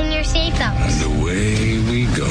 fasten your seatbelts. And away we go.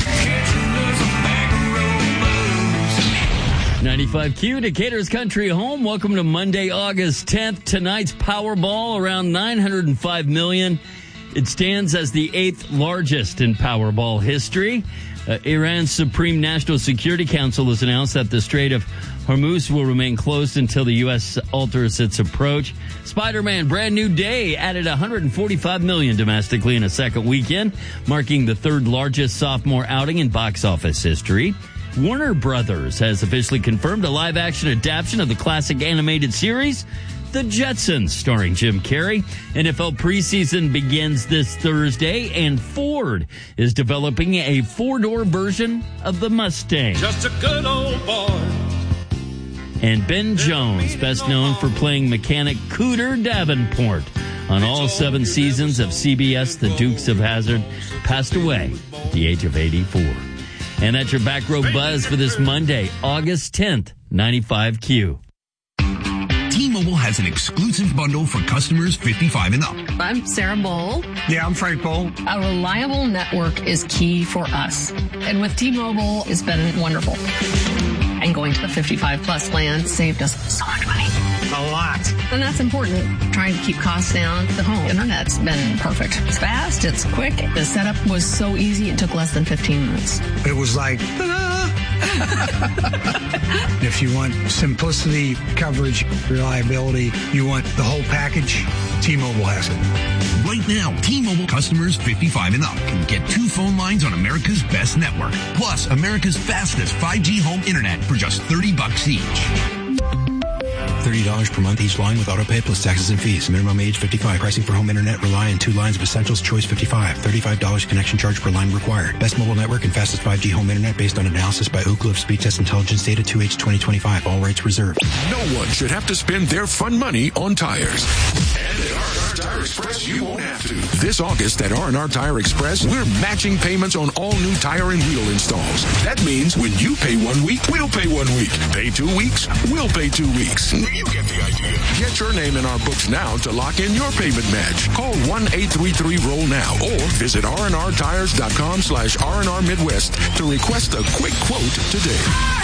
95Q, Decatur's country home. Welcome to Monday, August 10th. Tonight's Powerball, around $905 million. It stands as the 8th largest in Powerball history. Iran's Supreme National Security Council has announced that the Strait of Hormuz will remain closed until the U.S. alters its approach. Spider-Man Brand New Day added $145 million domestically in a second weekend, marking the third largest sophomore outing in box office history. Warner Brothers has officially confirmed a live-action adaptation of the classic animated series, The Jetsons, starring Jim Carrey. NFL preseason begins this Thursday, and Ford is developing a four-door version of the Mustang. Just a good old boy. And Ben Jones, best known for playing mechanic Cooter Davenport on all 7 seasons of CBS The Dukes of Hazzard, passed away at the age of 84. And that's your Back Row Buzz for this Monday, August 10th, 95Q. T-Mobile has an exclusive bundle for customers 55 and up. I'm Sarah Bowl. Yeah, I'm Frank Bowl. A reliable network is key for us. And with T-Mobile, it's been wonderful. And going to the 55 plus plan saved us so much money. A lot. And that's important. Trying to keep costs down. The home internet's been perfect. It's fast. It's quick. The setup was so easy. It took less than 15 minutes. It was like, if you want simplicity, coverage, reliability, you want the whole package, T-Mobile has it. Right now, T-Mobile customers 55 and up can get 2 phone lines on America's best network, plus America's fastest 5G home internet for just $30 each. $30 per month each line with autopay plus taxes and fees. Minimum age 55. Pricing for home internet rely on 2 lines of Essentials Choice 55. $35 connection charge per line required. Best mobile network and fastest 5G home internet based on analysis by Ookla of Speed Test Intelligence data 2H 2025. All rates reserved. No one should have to spend their fun money on tires. And at R&R Tire Express, you won't have to. This August at R&R Tire Express, we're matching payments on all new tire and wheel installs. That means when you pay 1 week, we'll pay 1 week. Pay 2 weeks, we'll pay 2 weeks. You get the idea. Get your name in our books now to lock in your payment match. Call 1-833-ROLL now or visit rnrtires.com/R&R Midwest to request a quick quote today.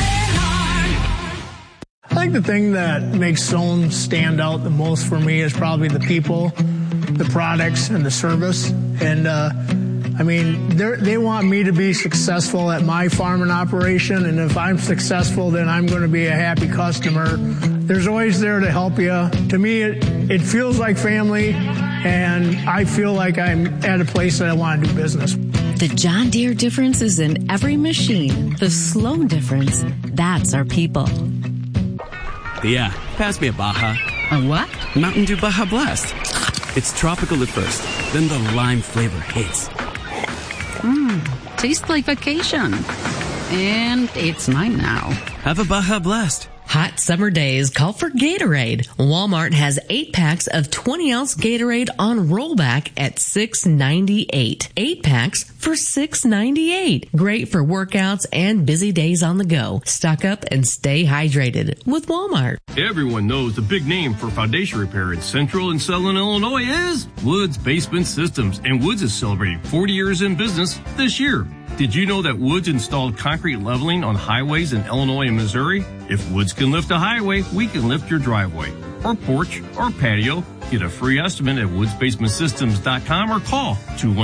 I think the thing that makes Stone stand out the most for me is probably the people, the products, and the service. And, they want me to be successful at my farming operation, and if I'm successful, then I'm going to be a happy customer. There's always there to help you. To me, it feels like family, and I feel like I'm at a place that I want to do business. The John Deere difference is in every machine. The slow difference, that's our people. Yeah, pass me a Baja. A what? Mountain Dew Baja Blast. It's tropical at first, then the lime flavor hits. Tastes like vacation. And it's mine now. Have a Baja Blast. Hot summer days call for Gatorade. Walmart has 8 packs of 20-ounce Gatorade on rollback at $6.98. 8 packs for $6.98. Great for workouts and busy days on the go. Stock up and stay hydrated with Walmart. Everyone knows the big name for foundation repair in Central and Southern Illinois is Woods Basement Systems, and Woods is celebrating 40 years in business this year. Did you know that Woods installed concrete leveling on highways in Illinois and Missouri? If Woods can lift a highway, we can lift your driveway or porch or patio. Get a free estimate at woodsbasementsystems.com or call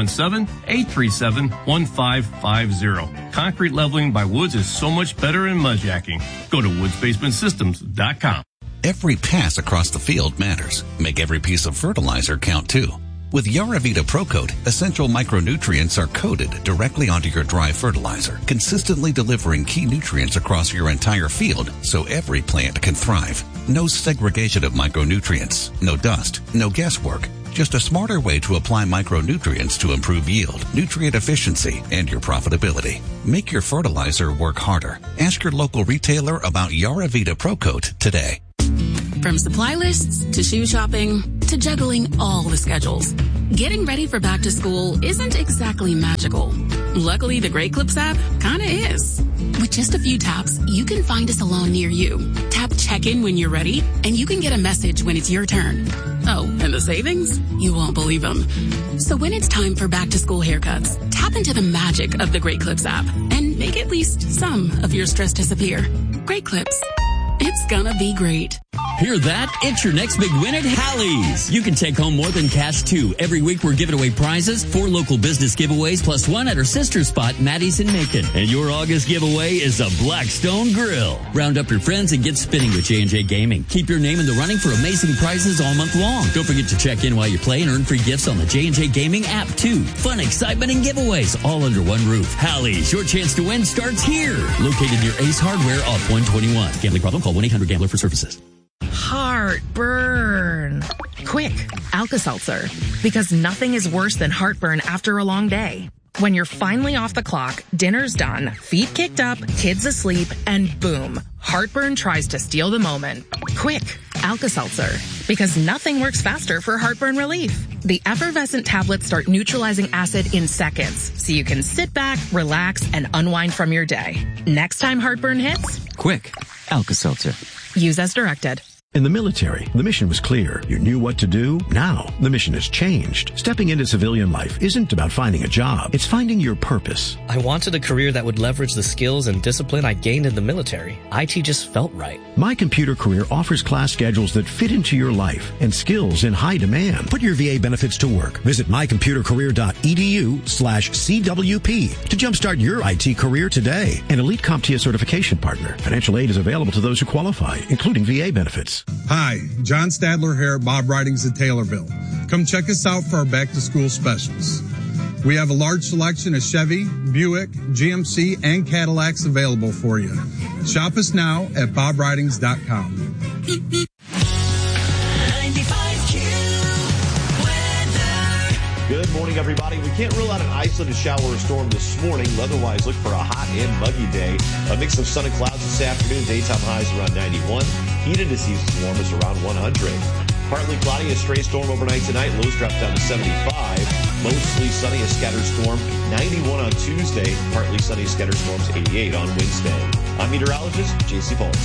217-837-1550. Concrete leveling by Woods is so much better than mudjacking. Go to woodsbasementsystems.com. Every pass across the field matters. Make every piece of fertilizer count too. With Yaravita Pro Coat, essential micronutrients are coated directly onto your dry fertilizer, consistently delivering key nutrients across your entire field so every plant can thrive. No segregation of micronutrients, no dust, no guesswork. Just a smarter way to apply micronutrients to improve yield, nutrient efficiency, and your profitability. Make your fertilizer work harder. Ask your local retailer about Yaravita Pro Coat today. From supply lists to shoe shopping to juggling all the schedules, getting ready for back to school isn't exactly magical. Luckily, the Great Clips app kinda is. With just a few taps, you can find a salon near you. Tap check-in when you're ready, and you can get a message when it's your turn. Oh, and the savings? You won't believe them. So when it's time for back-to-school haircuts, tap into the magic of the Great Clips app and make at least some of your stress disappear. Great Clips. It's gonna be great. Hear that? It's your next big win at Hallie's. You can take home more than cash, too. Every week we're giving away prizes, 4 local business giveaways, plus 1 at our sister spot, Maddie's in Macon. And your August giveaway is a Blackstone Grill. Round up your friends and get spinning with J&J Gaming. Keep your name in the running for amazing prizes all month long. Don't forget to check in while you play and earn free gifts on the J&J Gaming app, too. Fun, excitement, and giveaways all under one roof. Hallie's, your chance to win starts here. Located near Ace Hardware off 121. Gambling problem? Call 1-800-GAMBLER for services. Heartburn. Quick, Alka-Seltzer. Because nothing is worse than heartburn after a long day. When you're finally off the clock, dinner's done, feet kicked up, kids asleep, and boom, heartburn tries to steal the moment. Quick, Alka-Seltzer. Because nothing works faster for heartburn relief. The effervescent tablets start neutralizing acid in seconds, so you can sit back, relax, and unwind from your day. Next time heartburn hits, quick, Alka-Seltzer. Use as directed. In the military, the mission was clear. You knew what to do. Now, the mission has changed. Stepping into civilian life isn't about finding a job. It's finding your purpose. I wanted a career that would leverage the skills and discipline I gained in the military. IT just felt right. My Computer Career offers class schedules that fit into your life and skills in high demand. Put your VA benefits to work. Visit mycomputercareer.edu/CWP to jumpstart your IT career today. An elite CompTIA certification partner. Financial aid is available to those who qualify, including VA benefits. Hi, John Stadler here at Bob Writings in Taylorville. Come check us out for our back-to-school specials. We have a large selection of Chevy, Buick, GMC, and Cadillacs available for you. Shop us now at bobwritings.com. Good morning, everybody. We can't rule out an isolated shower or storm this morning. Weather-wise, look for a hot and muggy day. A mix of sun and clouds this afternoon. Daytime highs around 91. Heat indices warm is around 100. Partly cloudy, a stray storm overnight tonight. Lows drop down to 75. Mostly sunny, a scattered storm. 91 on Tuesday. Partly sunny, scattered storms 88 on Wednesday. I'm meteorologist J.C. Pauls.